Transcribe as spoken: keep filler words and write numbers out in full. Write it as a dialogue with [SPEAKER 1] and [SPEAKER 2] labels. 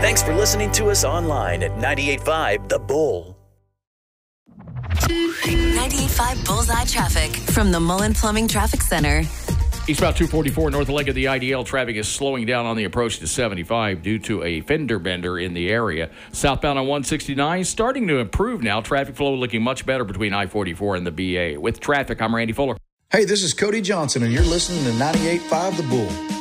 [SPEAKER 1] Thanks for listening to us online at ninety-eight point five The Bull.
[SPEAKER 2] ninety-eight point five Bullseye Traffic from the Mullen Plumbing Traffic Center.
[SPEAKER 3] Eastbound two forty-four north leg of the I D L, traffic is slowing down on the approach to seventy-five due to a fender bender in the area. Southbound on one sixty-nine starting to improve now. Traffic flow looking much better between I forty-four and the B A. With traffic, I'm Randy Fuller.
[SPEAKER 4] Hey, this is Cody Johnson, and you're listening to ninety-eight point five The Bull.